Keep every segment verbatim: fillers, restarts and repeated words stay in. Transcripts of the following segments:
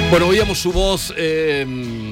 Bueno, oíamos su voz, eh,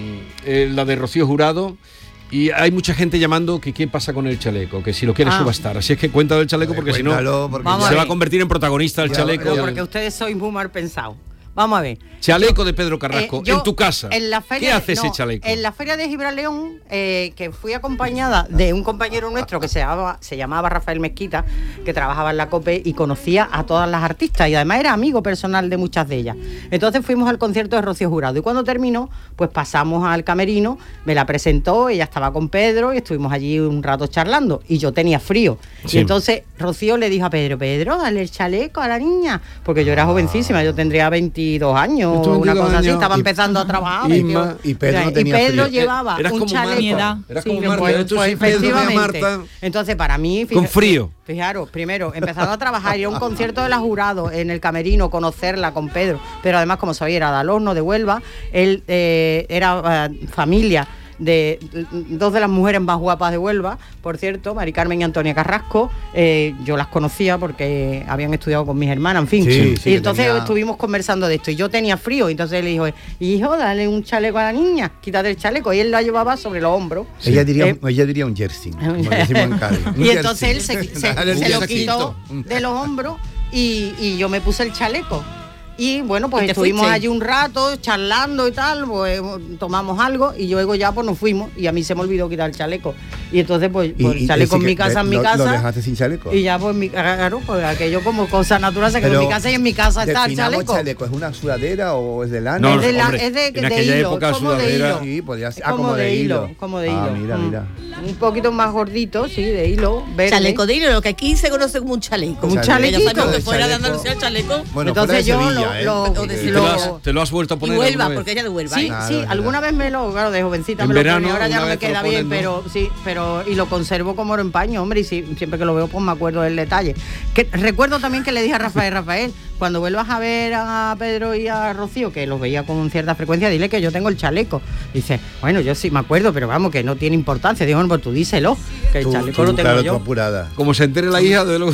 eh, la de Rocío Jurado, y hay mucha gente llamando que qué pasa con el chaleco, que si lo quiere ah. subastar. Así es que cuéntalo del chaleco, porque si no se va a convertir en protagonista el ya, chaleco. Pero porque ustedes sois muy mal pensados. Vamos a ver. Chaleco yo, de Pedro Carrasco, eh, yo, en tu casa. En la feria, ¿Qué hace no, ese chaleco? En la feria de Gibraleón, eh, que fui acompañada de un compañero nuestro que se llamaba, se llamaba Rafael Mezquita, que trabajaba en la COPE y conocía a todas las artistas y además era amigo personal de muchas de ellas. Entonces fuimos al concierto de Rocío Jurado y cuando terminó, pues pasamos al camerino, me la presentó, ella estaba con Pedro y estuvimos allí un rato charlando y yo tenía frío. Sí. Y entonces Rocío le dijo a Pedro, Pedro, dale el chaleco a la niña, porque yo era jovencísima, yo tendría veintidós años. Una cosa así, estaba y, empezando a trabajar. Y, y, y Pedro, no tenía y Pedro frío. llevaba Eras un chaleco. Eras sí, como Marta. Pues, Tú pues, sí, Pedro, efectivamente. Marta. Entonces, para mí... Fíjate, con frío. Fijaros, primero, empezando a trabajar, ir a un concierto de la Jurado en el camerino, conocerla con Pedro, pero además, como sabía, era de Alorno, de Huelva, él eh, era uh, familia de dos de las mujeres más guapas de Huelva, por cierto, Mari Carmen y Antonia Carrasco, eh, yo las conocía porque habían estudiado con mis hermanas, en fin, sí, sí, y entonces tenía... estuvimos conversando de esto y yo tenía frío, y entonces le dijo, hijo, dale un chaleco a la niña, quítate el chaleco, y él lo llevaba sobre los hombros. Sí. Ella diría, eh, ella diría un jersey, como decimos en Cádiz. Y entonces él se, se, se lo quitó de los hombros y, y yo me puse el chaleco. Y bueno, pues estuvimos fuiste? allí un rato charlando y tal, pues tomamos algo y luego ya pues nos fuimos y a mí se me olvidó quitar el chaleco. Y entonces pues, pues el chaleco en mi casa, en mi casa. ¿Lo dejaste sin chaleco? Y ya pues, mi, claro, pues aquello como cosa natural, que en mi casa y en mi casa está el chaleco. chaleco. ¿Es una sudadera o es de lana? No, es de, la, hombre, es de, en de aquella hilo, época como de hilo. Sí, podría ser. Ah, como, como de, de hilo. hilo. Como de hilo. Ah, mira, mm. mira. Un poquito más gordito, sí, de hilo, verde. Chaleco de hilo, lo que aquí se conoce como un chaleco. Como un chalequito. Ya que fuera de Andalucía el chaleco. Bueno, entonces yo Sevilla, lo, ¿eh? lo, ¿Te, lo has, ¿Te lo has vuelto a poner? Y Huelva, porque ella de Huelva. Sí, ¿eh? sí, claro, alguna vez me lo, claro, de jovencita en me verano, lo ponía, ahora ya no me queda ponen, bien, ¿no? pero sí, pero y lo conservo como oro en paño, hombre, y sí, siempre que lo veo pues me acuerdo del detalle. Que recuerdo también que le dije a Rafael, Rafael, cuando vuelvas a ver a Pedro y a Rocío, que los veía con cierta frecuencia, dile que yo tengo el chaleco. Dice, bueno, yo sí me acuerdo, pero vamos, que no tiene importancia. Digo, bueno, pues tú díselo, que el tú, chaleco tú, lo tengo claro, yo. Apurada. Como se entere la hija de lo...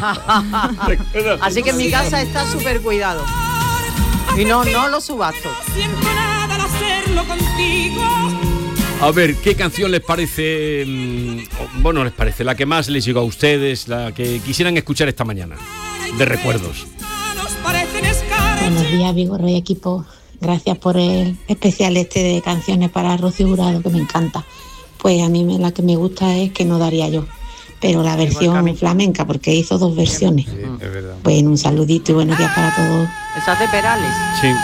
Así que en mi casa está súper cuidado. Y no, no lo subasto. A ver, ¿qué canción les parece, bueno, les parece la que más les llegó a ustedes, la que quisieran escuchar esta mañana, de recuerdos? Buenos días, Vigorra y equipo. Gracias por el especial este de canciones para Rocío Jurado, que me encanta. Pues a mí me, la que me gusta es Que no daría yo, pero la versión flamenca, porque hizo dos versiones. Sí, es verdad. Bueno, un saludito y buenos días para todos. Esas de Perales. Sí.